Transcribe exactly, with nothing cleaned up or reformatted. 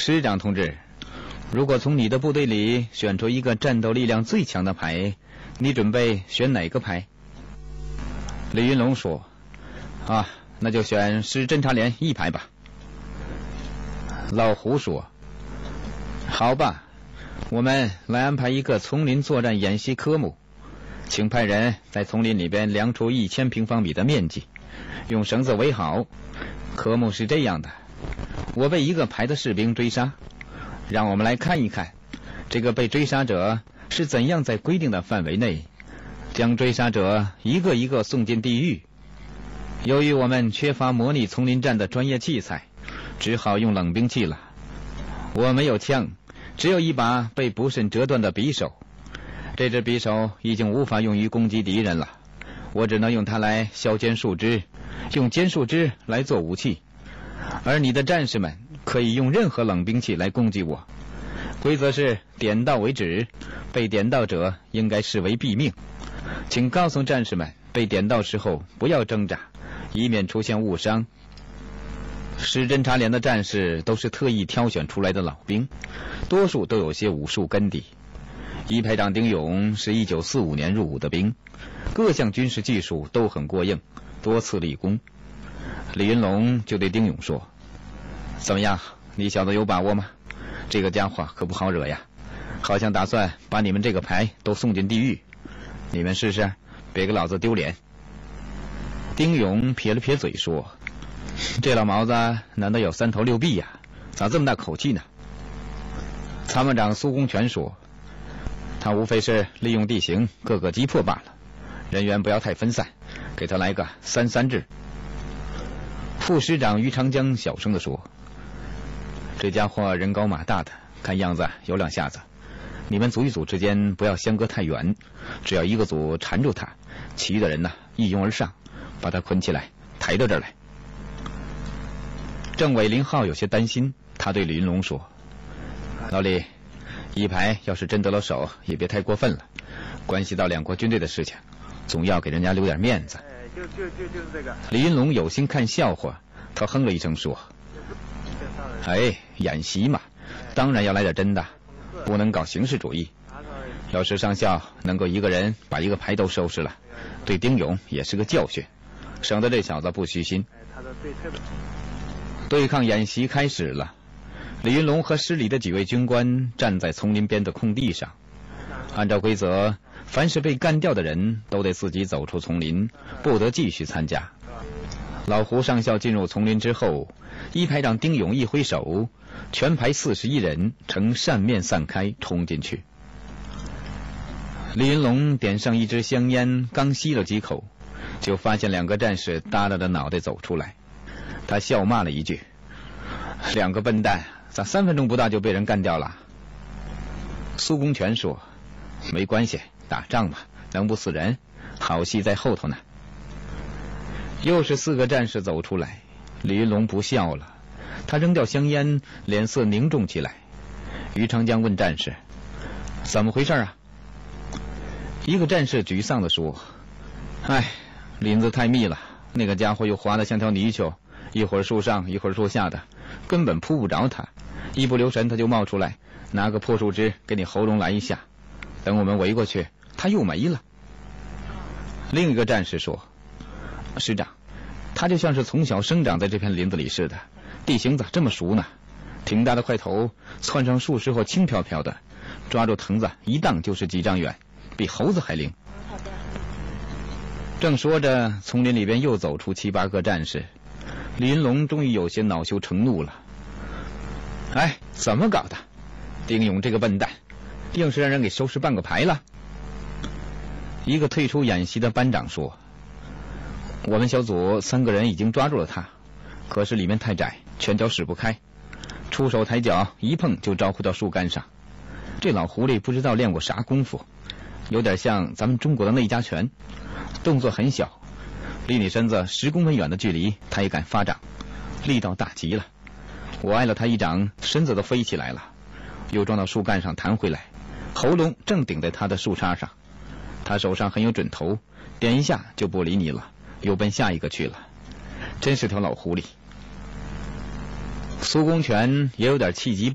师长同志，如果从你的部队里选出一个战斗力量最强的排，你准备选哪个排？李云龙说：啊，那就选师侦察连一排吧。老胡说：好吧，我们来安排一个丛林作战演习科目，请派人在丛林里边量出一千平方米的面积，用绳子围好。科目是这样的：我被一个排的士兵追杀，让我们来看一看，这个被追杀者是怎样在规定的范围内将追杀者一个一个送进地狱。由于我们缺乏模拟丛林战的专业器材，只好用冷兵器了。我没有枪，只有一把被不慎折断的匕首，这支匕首已经无法用于攻击敌人了，我只能用它来削尖树枝，用尖树枝来做武器。而你的战士们可以用任何冷兵器来攻击我，规则是点到为止，被点到者应该视为毙命。请告诉战士们，被点到时候不要挣扎，以免出现误伤。师侦察连的战士都是特意挑选出来的老兵，多数都有些武术根底。一排长丁勇是一九四五年入伍的兵，各项军事技术都很过硬，多次立功。李云龙就对丁勇说：怎么样，你小子有把握吗？这个家伙可不好惹呀，好像打算把你们这个排都送进地狱，你们试试，别给老子丢脸。丁勇撇了撇嘴说：这老毛子难道有三头六臂呀？咋这么大口气呢？参谋长苏公权说：他无非是利用地形各个击破罢了，人员不要太分散，给他来个三三制。副师长于长江小声地说：这家伙人高马大的，看样子有两下子，你们组与组之间不要相隔太远，只要一个组缠住他，其余的人呢一拥而上，把他捆起来抬到这儿来。政委林浩有些担心，他对李云龙说：老李，一排要是真得了手，也别太过分了，关系到两国军队的事情，总要给人家留点面子。 就就就就是这个。 李云龙有心看笑话，他哼了一声说：哎，演习嘛，当然要来点真的，不能搞形式主义。要是上校能够一个人把一个排都收拾了，对丁勇也是个教训，省得这小子不虚心。对抗演习开始了，李云龙和师里的几位军官站在丛林边的空地上。按照规则，凡是被干掉的人都得自己走出丛林，不得继续参加。老胡上校进入丛林之后，一排长丁勇一挥手，全排四十一人呈扇面散开冲进去。李云龙点上一支香烟，刚吸了几口，就发现两个战士耷拉着脑袋走出来。他笑骂了一句：两个笨蛋，咋三分钟不到就被人干掉了？苏公权说：没关系，打仗嘛，能不死人？好戏在后头呢。又是四个战士走出来，李云龙不笑了，他扔掉香烟，脸色凝重起来。于长江问战士：怎么回事啊？一个战士沮丧地说：哎，林子太密了，那个家伙又滑得像条泥鳅，一会儿树上一会儿树下的，根本扑不着他，一不留神他就冒出来，拿个破树枝给你喉咙来一下，等我们围过去他又没了。另一个战士说：师长，他就像是从小生长在这片林子里似的，地形咋这么熟呢？挺大的块头，窜上树时候轻飘飘的，抓住藤子一荡就是几丈远，比猴子还灵。正说着，丛林里边又走出七八个战士，李云龙终于有些恼羞成怒了。哎，怎么搞的？丁勇这个笨蛋，硬是让人给收拾半个排了。一个退出演习的班长说：我们小组三个人已经抓住了他，可是里面太窄，拳脚使不开，出手抬脚一碰就招呼到树干上。这老狐狸不知道练过啥功夫，有点像咱们中国的内家拳，动作很小，离你身子十公分远的距离他也敢发掌，力道大极了。我挨了他一掌，身子都飞起来了，又撞到树干上弹回来，喉咙正顶在他的树杈上。他手上很有准头，点一下就不理你了，又奔下一个去了，真是条老狐狸。苏公权也有点气急